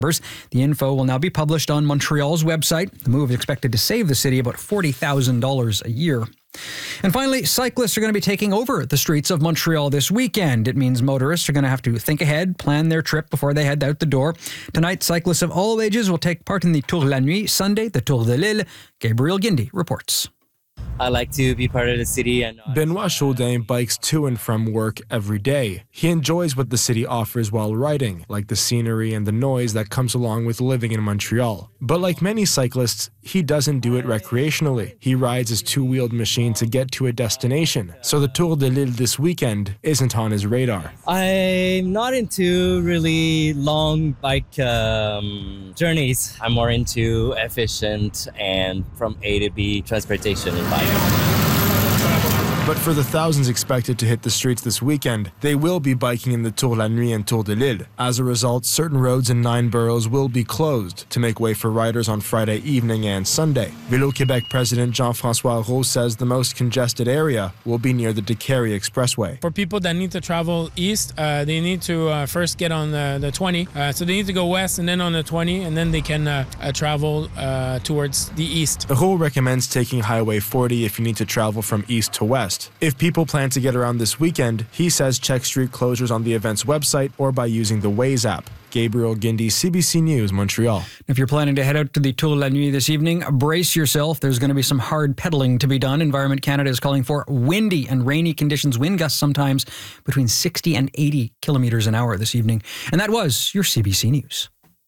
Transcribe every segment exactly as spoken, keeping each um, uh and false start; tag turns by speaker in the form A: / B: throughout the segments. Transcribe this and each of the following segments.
A: The info will now be published on Montreal's website. The move is expected to save the city about forty thousand dollars a year. And finally, cyclists are going to be taking over the streets of Montreal this weekend. It means motorists are going to have to think ahead, plan their trip before they head out the door. Tonight, cyclists of all ages will take part in the Tour la Nuit. Sunday, the Tour de l'Île. Gabriel Guindy reports.
B: I like to be part of the city. And
C: Benoit Chaudin bikes to and from work every day. He enjoys what the city offers while riding, like the scenery and the noise that comes along with living in Montreal. But like many cyclists, he doesn't do it recreationally. He rides his two-wheeled machine to get to a destination, so the Tour de l'Île this weekend isn't on his radar.
B: I'm not into really long bike um, journeys. I'm more into efficient and from A to B transportation in bike.
C: But for the thousands expected to hit the streets this weekend, they will be biking in the Tour la Nuit and Tour de l'Île. As a result, certain roads in nine boroughs will be closed to make way for riders on Friday evening and Sunday. Vélo Québec President Jean-François Roux says the most congested area will be near the Décarie Expressway.
D: For people that need to travel east, uh, they need to uh, first get on the, the twenty. Uh, so they need to go west and then on the twenty, and then they can uh, uh, travel uh, towards the east.
C: Roux recommends taking Highway forty if you need to travel from east to west. If people plan to get around this weekend, he says check street closures on the event's website or by using the Waze app. Gabriel Guindy, C B C News, Montreal.
A: If you're planning to head out to the Tour la Nuit this evening, brace yourself. There's going to be some hard pedaling to be done. Environment Canada is calling for windy and rainy conditions, wind gusts sometimes between sixty and eighty kilometers an hour this evening. And that was your C B C News.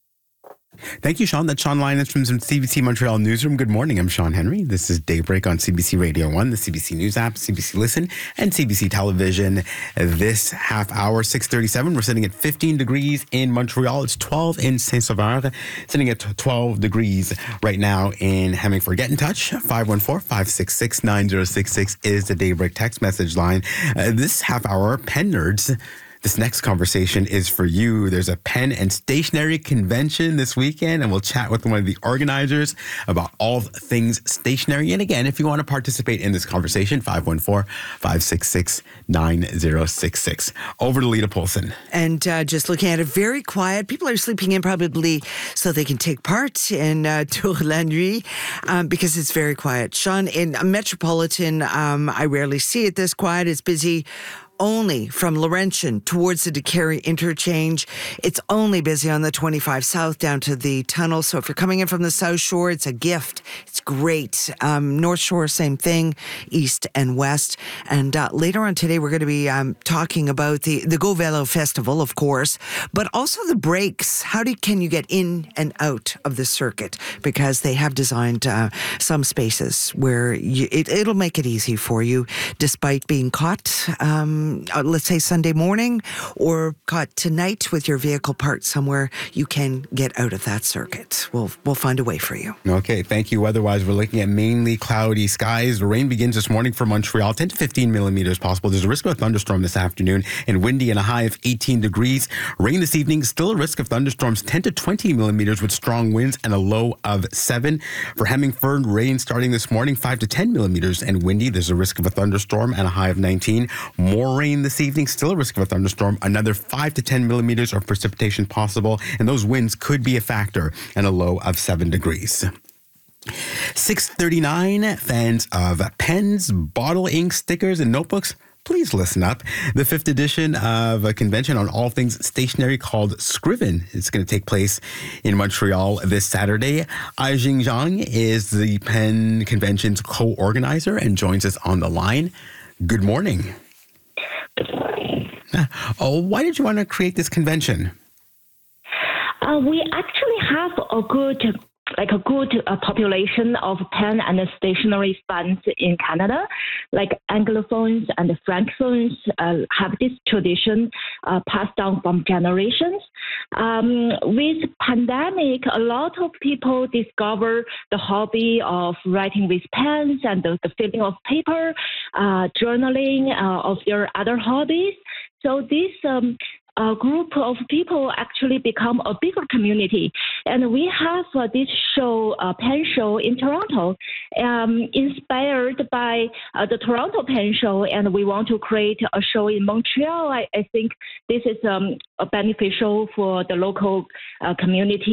E: Thank you, Sean. That's Sean Linus from the C B C Montreal Newsroom. Good morning. I'm Sean Henry. This is Daybreak on C B C Radio one, the C B C News app, C B C Listen, and C B C Television. This half hour, six thirty-seven, we're sitting at fifteen degrees in Montreal. It's twelve in Saint-Sauveur, sitting at twelve degrees right now in Hemingford. Get in touch. five one four, five six six, nine zero six six is the Daybreak text message line. Uh, this half hour, Pen Nerds. This next conversation is for you. There's a pen and stationery convention this weekend, and we'll chat with one of the organizers about all things stationery. And again, if you want to participate in this conversation, five one four, five six six, nine zero six six. Over to Lita Polson.
F: And uh, just looking at it, very quiet. People are sleeping in probably so they can take part in uh, Tour la Nuit um, because it's very quiet. Sean, in Metropolitan, um, I rarely see it this quiet. It's busy only from Laurentian towards the Décarie interchange. It's only busy on the twenty-five South down to the tunnel. So if you're coming in from the South Shore, it's a gift. It's great. Um, North Shore, same thing, East and West. And uh, later on today, we're going to be um, talking about the, the Go Velo Festival, of course, but also the breaks. How do, can you get in and out of the circuit? Because they have designed uh, some spaces where you, it, it'll make it easy for you, despite being caught um, Uh, let's say Sunday morning or caught tonight with your vehicle parked somewhere, you can get out of that circuit. We'll we'll find a way for you.
E: Okay, thank you. Otherwise, we're looking at mainly cloudy skies. The rain begins this morning for Montreal, ten to fifteen millimeters possible. There's a risk of a thunderstorm this afternoon and windy and a high of eighteen degrees. Rain this evening, still a risk of thunderstorms, ten to twenty millimeters with strong winds and a low of seven. For Hemingford, rain starting this morning, five to ten millimeters and windy. There's a risk of a thunderstorm and a high of nineteen. More rain this evening, still a risk of a thunderstorm, another five to ten millimeters of precipitation possible, and those winds could be a factor, and a low of seven degrees. six thirty-nine, fans of pens, bottle ink, stickers, and notebooks, please listen up. The fifth edition of a convention on all things stationery called Scriven is going to take place in Montreal this Saturday. Ai Jing Zhang is the pen convention's co-organizer and joins us on the line. Good morning. Oh, why did you want to create this convention?
G: Uh, we actually have a good, like a good uh, population of pen and stationery fans in Canada. Like Anglophones and Francophones uh, have this tradition uh, passed down from generations. Um, with pandemic, a lot of people discover the hobby of writing with pens and the, the feeling of paper, uh, journaling uh, of their other hobbies. So this um, a group of people actually become a bigger community. And we have uh, this show, uh, pen show in Toronto, um, inspired by uh, the Toronto pen show, and we want to create a show in Montreal. I, I think this is um, beneficial for the local uh, community.